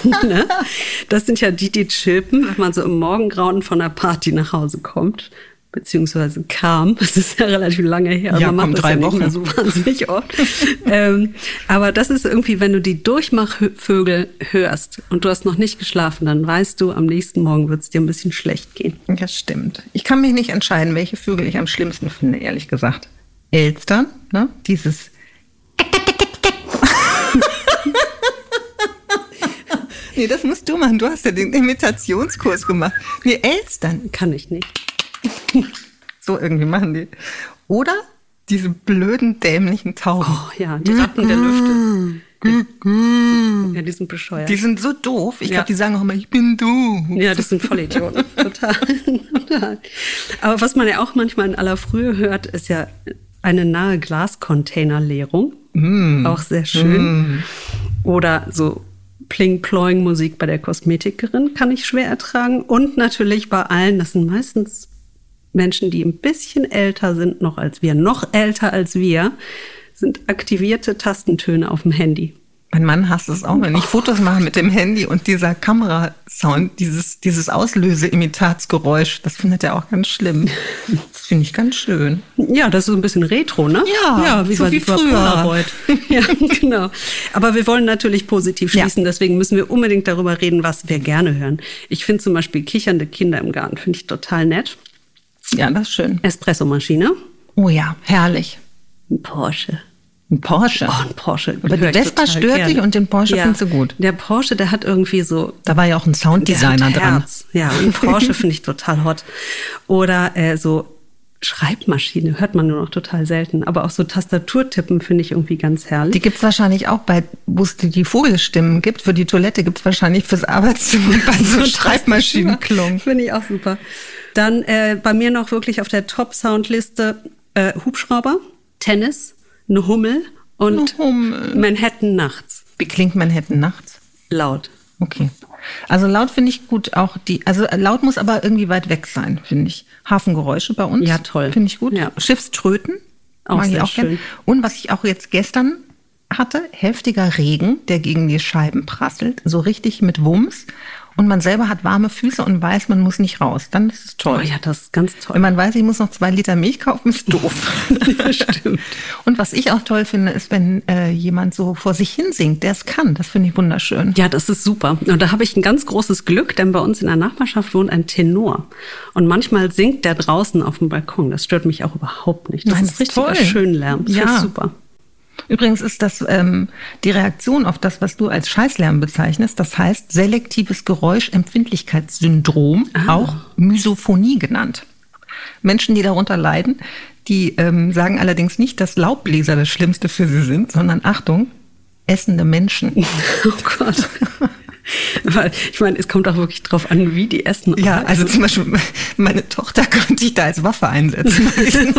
Ne? Das sind ja die chirpen, wenn man so im Morgengrauen von einer Party nach Hause kommt. Beziehungsweise kam. Das ist ja relativ lange her. Ja, man macht das 3 ja Wochen. nicht mehr so wahnsinnig oft. Aber das ist irgendwie, wenn du die Durchmachvögel hörst und du hast noch nicht geschlafen, dann weißt du, am nächsten Morgen wird es dir ein bisschen schlecht gehen. Ja, stimmt. Ich kann mich nicht entscheiden, welche Vögel ich am schlimmsten finde, ehrlich gesagt. Elstern, ne? Dieses Nee, das musst du machen. Du hast ja den Imitationskurs gemacht. Nee, Elstern. Kann ich nicht. So irgendwie machen die. Oder diese blöden, dämlichen Tauben. Oh ja, die Ratten der Lüfte. Ja, die sind bescheuert. Die sind so doof. Ich Ja. glaube, die sagen auch immer, ich bin du. Ja, das sind Vollidioten. Total. Aber was man ja auch manchmal in aller Frühe hört, ist ja eine nahe Glascontainerleerung. Auch sehr schön. Oder so Pling-Ploing-Musik bei der Kosmetikerin kann ich schwer ertragen. Und natürlich bei allen, das sind meistens Menschen, die ein bisschen älter sind noch als wir, noch älter als wir, sind aktivierte Tastentöne auf dem Handy. Mein Mann hasst es auch, wenn ich Fotos mache mit dem Handy und dieser Kamerasound, dieses Auslöse-Imitatsgeräusch, das findet er auch ganz schlimm. Das finde ich ganz schön. Ja, das ist so ein bisschen Retro, ne? Ja, wie so bei wie früher. Polaroid. Ja, genau. Aber wir wollen natürlich positiv schließen, deswegen müssen wir unbedingt darüber reden, was wir gerne hören. Ich finde zum Beispiel kichernde Kinder im Garten, finde ich total nett. Ja, das ist schön. Espressomaschine. Oh ja, herrlich. Ein Porsche. Ein Porsche. Oh, ein Porsche. Aber die Vespa stört dich und den Porsche findest du gut. Der Porsche, der hat irgendwie so... Da war ja auch ein Sounddesigner der hat dran. Herz. Ja, ein Porsche finde ich total hot. Oder so Schreibmaschine hört man nur noch total selten. Aber auch so Tastaturtippen finde ich irgendwie ganz herrlich. Die gibt's wahrscheinlich auch wo es die Vogelstimmen gibt. Für die Toilette gibt's wahrscheinlich fürs Arbeitszimmer und bei so Schreibmaschinenklung. Finde ich auch super. Dann bei mir noch wirklich auf der Top-Soundliste Hubschrauber, Tennis, eine Hummel und Manhattan nachts. Wie klingt Manhattan nachts? Laut. Okay. Also laut finde ich gut auch also laut muss aber irgendwie weit weg sein, finde ich. Hafengeräusche bei uns. Ja, toll. Finde ich gut. Ja. Schiffströten. Auch mag ich sehr auch gern. schön. Und was ich auch jetzt gestern hatte, heftiger Regen, der gegen die Scheiben prasselt, so richtig mit Wumms. Und man selber hat warme Füße und weiß, man muss nicht raus. Dann ist es toll. Oh ja, das ist ganz toll. Wenn man weiß, ich muss noch 2 Liter Milch kaufen, ist doof. Ja, stimmt. Und was ich auch toll finde, ist, wenn jemand so vor sich hin singt, der es kann. Das finde ich wunderschön. Ja, das ist super. Und da habe ich ein ganz großes Glück, denn bei uns in der Nachbarschaft wohnt ein Tenor. Und manchmal singt der draußen auf dem Balkon. Das stört mich auch überhaupt nicht. Das Nein, ist richtig toll. schön Lärm. Das Ja. ist super. Übrigens ist das die Reaktion auf das, was du als Scheißlärm bezeichnest. Das heißt selektives Geräuschempfindlichkeitssyndrom, auch Misophonie genannt. Menschen, die darunter leiden, die sagen allerdings nicht, dass Laubbläser das Schlimmste für sie sind, sondern Achtung, essende Menschen. Oh Gott. Weil, ich meine, es kommt auch wirklich drauf an, wie die essen. Ja, also zum Beispiel meine Tochter könnte ich da als Waffe einsetzen.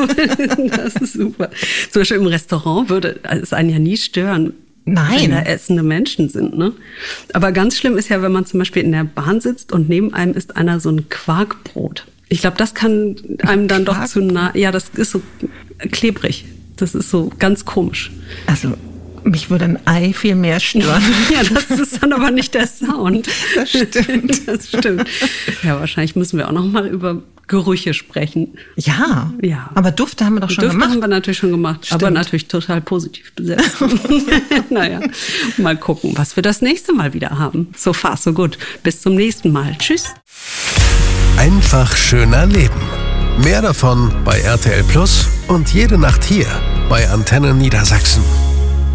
Das ist super. Zum Beispiel im Restaurant würde es einen ja nie stören, wenn da essende Menschen sind. Ne? Aber ganz schlimm ist ja, wenn man zum Beispiel in der Bahn sitzt und neben einem isst einer so ein Quarkbrot. Ich glaube, das kann einem dann doch zu nah. Ja, das ist so klebrig. Das ist so ganz komisch. Also mich würde ein Ei viel mehr stören. Ja, das ist dann aber nicht der Sound. Das stimmt. Das stimmt. Ja, wahrscheinlich müssen wir auch noch mal über Gerüche sprechen. Ja, Ja. Aber Dufte haben wir doch schon Dufte gemacht. haben wir natürlich schon gemacht, Stimmt. aber natürlich total positiv besetzt. Naja, mal gucken, was wir das nächste Mal wieder haben. So far, so gut. Bis zum nächsten Mal. Tschüss. Einfach schöner Leben. Mehr davon bei RTL Plus und jede Nacht hier bei Antenne Niedersachsen.